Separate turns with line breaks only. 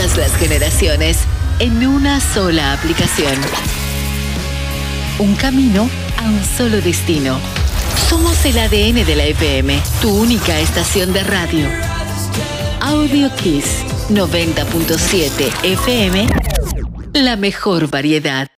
todas las generaciones en una sola aplicación. Un camino a un solo destino. Somos el ADN de la FM, tu única estación de radio. Audio Kiss 90.7 FM, la mejor variedad.